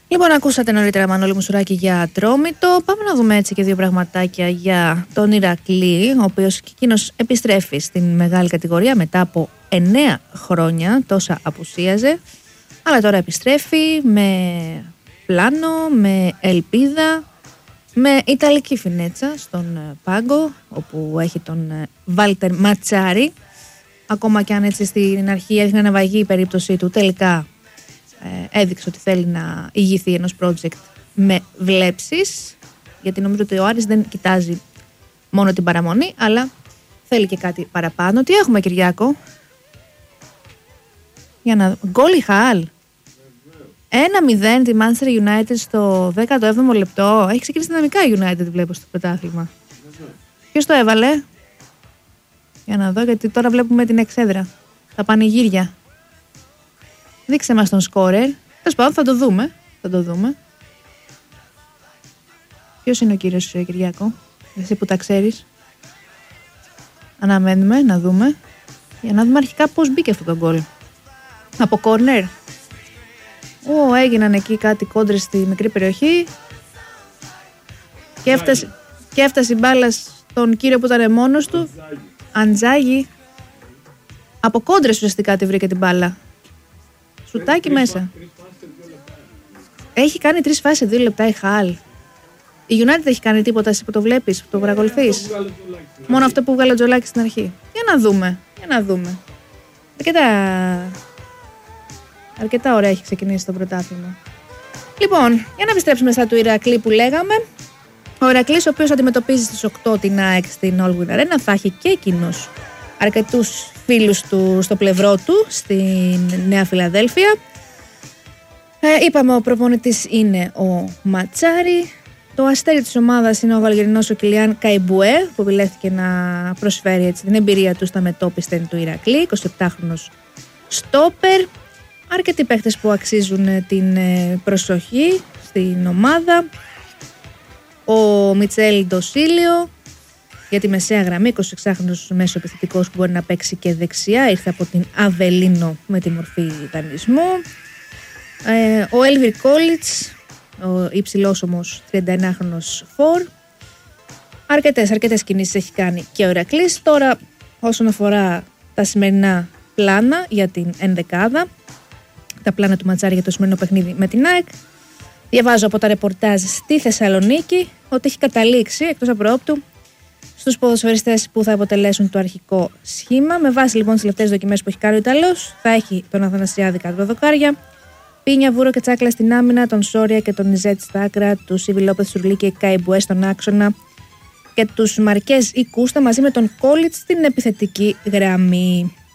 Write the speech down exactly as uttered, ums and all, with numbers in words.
Λοιπόν, ακούσατε νωρίτερα Μανώλη Μουσουράκη για Ατρόμητο. Πάμε να δούμε έτσι και δύο πραγματάκια για τον Ηρακλή, ο οποίος και εκείνος επιστρέφει στην μεγάλη κατηγορία μετά από εννέα χρόνια, τόσα απουσίαζε. Αλλά τώρα επιστρέφει με πλάνο, με ελπίδα, με ιταλική φινέτσα στον πάγκο, όπου έχει τον Βάλτερ Ματσάρι. Ακόμα και αν έτσι στην αρχή έδειχνε να βαγεί η περίπτωσή του, τελικά ε, έδειξε ότι θέλει να ηγηθεί ενός project με βλέψεις, γιατί νομίζω ότι ο Άρης δεν κοιτάζει μόνο την παραμονή, αλλά θέλει και κάτι παραπάνω. Τι έχουμε, Κυριάκο? Για να... Γκολ η Χαλ. ένα μηδέν τη Manchester United στο δέκατο έβδομο λεπτό. Έχει ξεκινήσει δυναμικά η United, βλέπω, στο πρωτάθλημα. Ποιος το έβαλε? Για να δω, γιατί τώρα βλέπουμε την εξέδρα. Τα πανηγύρια. Δείξε μας τον σκόρερ. Τέλος πάντων, θα το δούμε. Θα το δούμε. Ποιος είναι ο κύριος Κυριάκο? Εσύ που τα ξέρεις. Αναμένουμε να δούμε. Για να δούμε αρχικά πώς μπήκε αυτό το γκολ. Από κόρνερ. Ω, έγιναν εκεί κάτι κόντρες στη μικρή περιοχή. Και έφτασε, και έφτασε η μπάλα στον κύριο που ήταν μόνος του. Αντζάγι. Από κόντρες ουσιαστικά τη βρήκε την μπάλα. Σουτάκι μέσα. Έχει κάνει τρεις φάσεις σε δύο λεπτά η Χαλ. Η United έχει κάνει τίποτα, εσύ που το βλέπεις, που το παρακολουθείς? Μόνο αυτό που βγάλε ο Τζολάκη στην αρχή. Για να δούμε. Για να δούμε. Αρκετά, αρκετά ωραία έχει ξεκινήσει το πρωτάθλημα. Λοιπόν, για να επιστρέψουμε στα του Ηρακλή που λέγαμε. Ο Ηρακλής, ο οποίος αντιμετωπίζει στις οκτώ την ΑΕΚ στην All Win Arena, θα έχει και εκείνος αρκετούς φίλους του στο πλευρό του στην Νέα Φιλαδέλφια. Ε, είπαμε, ο προπονητής είναι ο Ματσάρι. Το αστέρι της ομάδας είναι ο Βαλγερινός ο Κιλιάν Καϊμπουέ, που επιλέχθηκε να προσφέρει έτσι την εμπειρία του στα μετώπιστα του Ηρακλή. εικοσιεπτάχρονος στόπερ. Αρκετοί παίχτες που αξίζουν την προσοχή στην ομάδα. Ο Μιτσέλ Ντοσίλιο για τη μεσαία γραμμή, εικοσιεξάχρονος μέσο επιθετικός που μπορεί να παίξει και δεξιά. Ήρθε από την Αβελίνο με τη μορφή δανεισμού. Ε, ο Έλβιρ Κόλιτς, ο υψηλός όμως τριανταεννάχρονος φορ. Αρκετές, αρκετές κινήσεις έχει κάνει και ο Ηρακλής. Τώρα όσον αφορά τα σημερινά πλάνα για την ενδεκάδα, τα πλάνα του Ματσάρη για το σημερινό παιχνίδι με την ΑΕΚ, διαβάζω από τα ρεπορτάζ στη Θεσσαλονίκη ότι έχει καταλήξει εκτός απροόπτου στους ποδοσφαιριστές που θα αποτελέσουν το αρχικό σχήμα. Με βάση λοιπόν τις τελευταίες δοκιμές που έχει κάνει ο Ιταλός, θα έχει τον Αθανασιάδη κάτω δοκάρια, Πίνια, Βούρο και Τσάκλα στην άμυνα, τον Σόρια και τον Νιζέτ στα άκρα, του Σίβι Λόπεθ, Σουρλί και Καϊμπουέ στον άξονα και τους Μαρκέζ ή Κούστα μαζί με τον Κόλιτς στην επιθετική γραμμή.